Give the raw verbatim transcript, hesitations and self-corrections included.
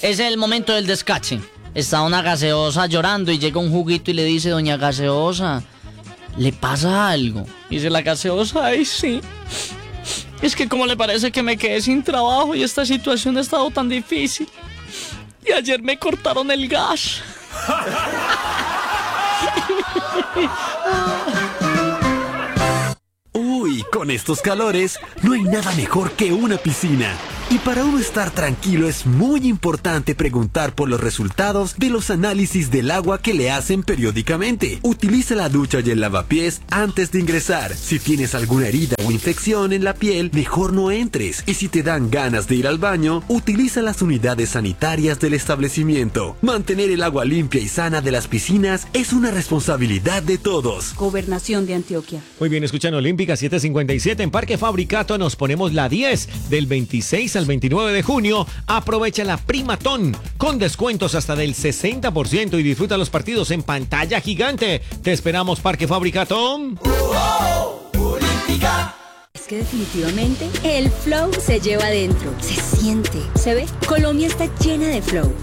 Es el momento del descache. Está una gaseosa llorando y llega un juguito y le dice: doña gaseosa, ¿le pasa algo? Dice la gaseosa: ay, sí. Es que como le parece que me quedé sin trabajo y esta situación ha estado tan difícil. Y ayer me cortaron el gas. Uy, con estos calores, no hay nada mejor que una piscina. Y para uno estar tranquilo es muy importante preguntar por los resultados de los análisis del agua que le hacen periódicamente. Utiliza la ducha y el lavapiés antes de ingresar. Si tienes alguna herida o infección en la piel, mejor no entres. Y si te dan ganas de ir al baño, utiliza las unidades sanitarias del establecimiento. Mantener el agua limpia y sana de las piscinas es una responsabilidad de todos. Gobernación de Antioquia. Muy bien, escuchan Olímpica siete cincuenta y siete. En Parque Fabricato nos ponemos la diez del veintiséis al veintinueve de junio. Aprovecha la Primatón con descuentos hasta del sesenta por ciento y disfruta los partidos en pantalla gigante. Te esperamos, Parque Fabricato. Uh, oh, Olímpica. Es que definitivamente el flow se lleva adentro, se siente, se ve. Colombia está llena de flow.